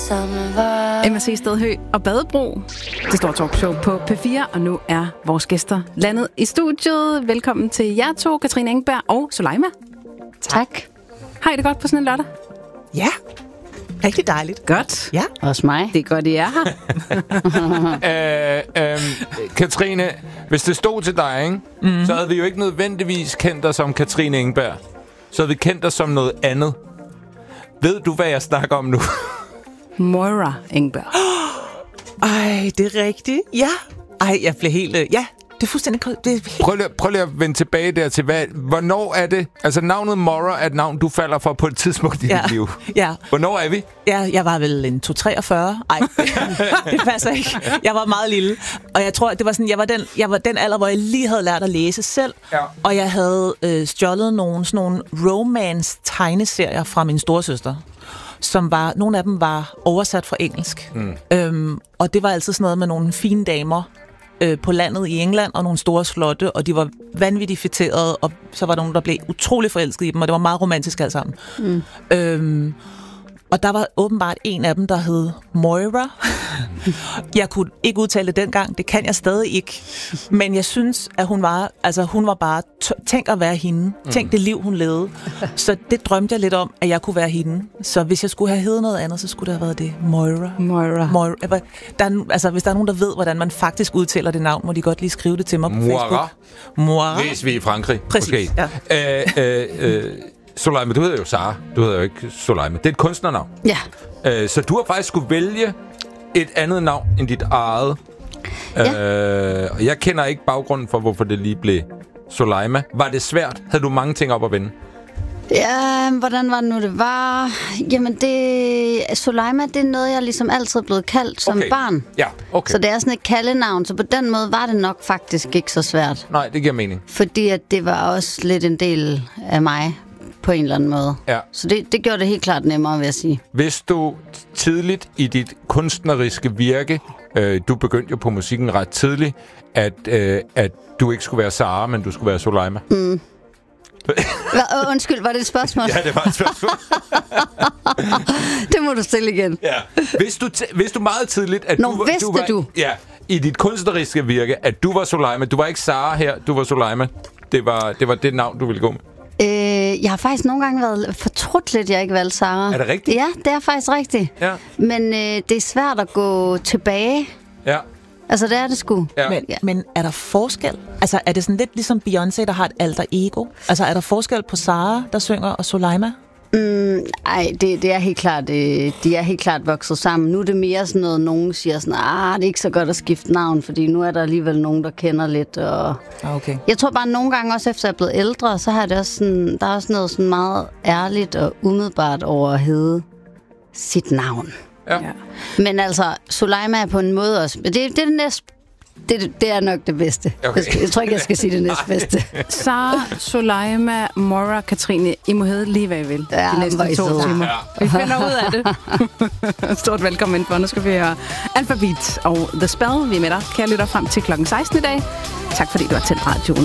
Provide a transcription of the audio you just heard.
MSC Stedhø og Badebro. Det store talkshow på P4, og nu er vores gæster landet i studiet. Velkommen til jer to, Katrine Engberg og Soleima. Tak. Har I det godt på sådan en lørdag? Ja, rigtig dejligt. Godt. Ja. Også mig. Det er godt, I er her. Katrine, hvis det stod til dig, ikke? Så havde vi jo ikke nødvendigvis kendt dig som Katrine Engberg. Så havde vi kendt dig som noget andet. Ved du, hvad jeg snakker om nu? Moira Engberg. Ej, det er rigtigt. Ja. Ej, jeg blev helt... Ja, det er fuldstændig... Det er helt... Prøv lige at vende tilbage der til, hvornår er det... Altså, navnet Moira er et navn, du falder for på et tidspunkt i dit liv. Ja. Hvornår er vi? Ja, jeg var vel en 2-43. Ej, det passer ikke. Jeg var meget lille. Og jeg tror, det var sådan, jeg var den alder, hvor jeg lige havde lært at læse selv. Ja. Og jeg havde stjålet nogle romance-tegneserier fra min storesøster. Nogle af dem var oversat fra engelsk. Og det var altid sådan noget med nogle fine damer på landet i England, og nogle store slotte, og de var vanvittigt fætterede, og så var der nogen, der blev utrolig forelsket i dem, og det var meget romantisk alt sammen. Og der var åbenbart en af dem, der hed Moira. Jeg kunne ikke udtale det dengang, det kan jeg stadig ikke. Men jeg synes, at hun var bare, tænk at være hende. Tænk det liv, hun levede. Så det drømte jeg lidt om, at jeg kunne være hende. Så hvis jeg skulle have heddet noget andet, så skulle det have været det. Moira. Hvis der er nogen, der ved, hvordan man faktisk udtaler det navn, må de godt lige skrive det til mig på Facebook. Moira. Hvis vi er i Frankrig. Præcis, ja. Soleima, du hedder jo Sara. Du hedder jo ikke Soleima. Det er et kunstnernavn. Ja. Så du har faktisk skulle vælge et andet navn end dit eget. Ja. Og jeg kender ikke baggrunden for, hvorfor det lige blev Soleima. Var det svært? Havde du mange ting op at vende? Ja, hvordan var det nu, det var? Jamen, Soleima, det er noget, jeg ligesom altid er blevet kaldt som barn. Ja, okay. Så det er sådan et kaldenavn, så på den måde var det nok faktisk ikke så svært. Nej, det giver mening. Fordi at det var også lidt en del af mig på en eller anden måde. Ja. Så det gjorde det helt klart nemmere, vil jeg sige. Hvis du tidligt i dit kunstneriske virke, du begyndte jo på musikken ret tidligt, at du ikke skulle være Sara, men du skulle være Soleima. Undskyld, var det et spørgsmål? Ja, det var et spørgsmål. Det må du stille igen. Ja. Hvis du meget tidligt, at du ja, i dit kunstneriske virke, at du var Soleima. Du var ikke Sara her, du var Soleima. Det var det navn, du ville gå med. Jeg har faktisk nogle gange været fortrudt lidt, jeg ikke valgte Sara. Er det rigtigt? Ja, det er faktisk rigtigt. Ja. Men det er svært at gå tilbage. Ja. Altså, det er det sgu. Ja. Men er der forskel? Altså, er det sådan lidt ligesom Beyoncé, der har et alter ego? Altså, er der forskel på Sara, der synger, og Soleima? Ej, det er helt klart, de er helt klart vokset sammen. Nu er det mere sådan noget, nogen siger sådan, det er ikke så godt at skifte navn, fordi nu er der alligevel nogen, der kender lidt. Og okay. Jeg tror bare nogle gange også, efter jeg er blevet ældre, så har det også sådan, der er også noget sådan meget ærligt og umiddelbart over at hedde sit navn. Ja. Men altså, Soleima er på en måde også, det er det næste. Det er nok det bedste. Okay. Jeg tror ikke, jeg skal sige det næstbedste. Sara, Soleima, Moira, Katrine, I må hedde lige, hvad I vil. Ja, de næste 2 timer. Ja. Vi finder ud af det. Stort velkommen for. Nu skal vi høre Alphabet og The Spell. Vi er med dig, kære lytter, frem til klokken 16 i dag. Tak fordi du har tændt radioen.